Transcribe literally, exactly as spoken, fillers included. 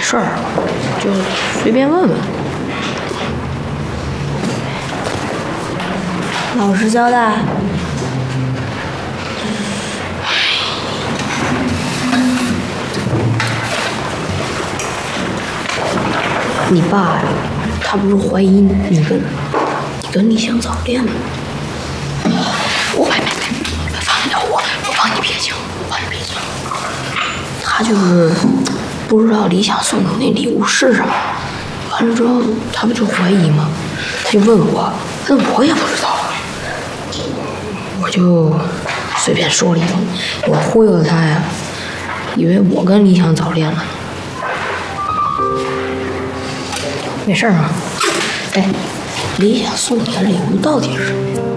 事儿，就随便问问。 老实交代。 你爸呀，他不是怀疑你跟你跟李想早恋吗？我别别别，放开我，我帮你撇清，我帮你撇清。他就是不知道李想送的那礼物是什么，完了之后他不就怀疑吗？他就问我，那我也不知道，我就随便说了一通，我忽悠他呀，以为我跟李想早恋了。没事儿啊，哎，李想送你的礼物到底是什么？